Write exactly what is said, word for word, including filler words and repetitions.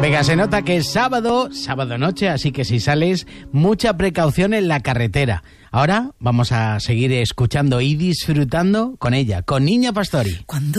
Venga, se nota que es sábado, sábado noche, así que si sales, mucha precaución en la carretera. Ahora vamos a seguir escuchando y disfrutando con ella, con Niña Pastori. Cuando